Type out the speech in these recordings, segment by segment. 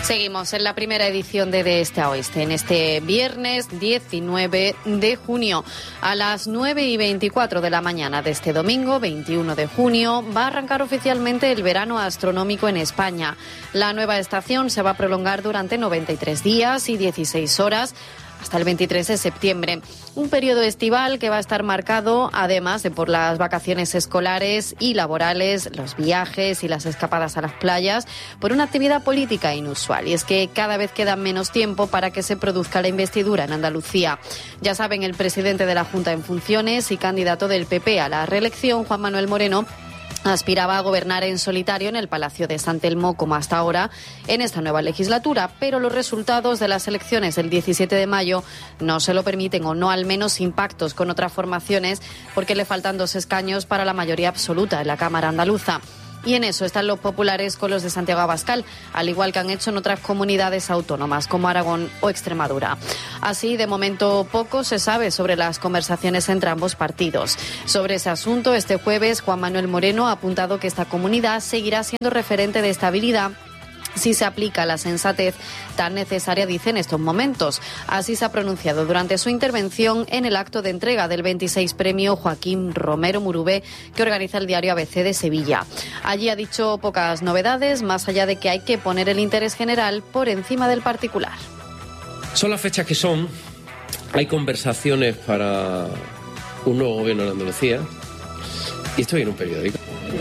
Seguimos en la primera edición de Este a Oeste, en este viernes 19 de junio. A las 9:24 de la mañana de este domingo, 21 de junio, va a arrancar oficialmente el verano astronómico en España. La nueva estación se va a prolongar durante 93 días y 16 horas, hasta el 23 de septiembre. Un periodo estival que va a estar marcado, además de por las vacaciones escolares y laborales, los viajes y las escapadas a las playas, por una actividad política inusual. Y es que cada vez queda menos tiempo para que se produzca la investidura en Andalucía. Ya saben, el presidente de la Junta en funciones y candidato del PP a la reelección, Juan Manuel Moreno, aspiraba a gobernar en solitario en el Palacio de San Telmo, como hasta ahora, en esta nueva legislatura, pero los resultados de las elecciones del 17 de mayo no se lo permiten, o no al menos impactos con otras formaciones, porque le faltan 2 escaños para la mayoría absoluta en la Cámara andaluza. Y en eso están los populares con los de Santiago Abascal, al igual que han hecho en otras comunidades autónomas como Aragón o Extremadura. Así, de momento, poco se sabe sobre las conversaciones entre ambos partidos. Sobre ese asunto, este jueves, Juan Manuel Moreno ha apuntado que esta comunidad seguirá siendo referente de estabilidad si se aplica la sensatez tan necesaria, dice, en estos momentos. Así se ha pronunciado durante su intervención en el acto de entrega del 26 Premio Joaquín Romero Murubé, que organiza el diario ABC de Sevilla. Allí ha dicho pocas novedades, más allá de que hay que poner el interés general por encima del particular. Son las fechas que son. Hay conversaciones para un nuevo gobierno en Andalucía y estoy en un periódico.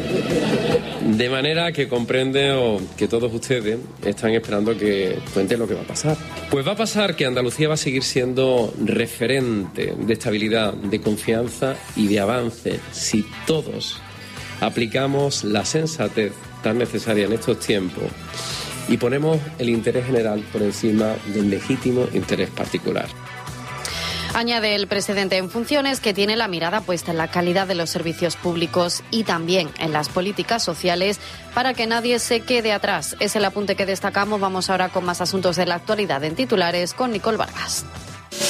De manera que comprende o que todos ustedes están esperando que cuente lo que va a pasar. Pues va a pasar que Andalucía va a seguir siendo referente de estabilidad, de confianza y de avance si todos aplicamos la sensatez tan necesaria en estos tiempos y ponemos el interés general por encima del legítimo interés particular. Añade el presidente en funciones que tiene la mirada puesta en la calidad de los servicios públicos y también en las políticas sociales para que nadie se quede atrás. Es el apunte que destacamos. Vamos ahora con más asuntos de la actualidad en titulares con Nicole Vargas.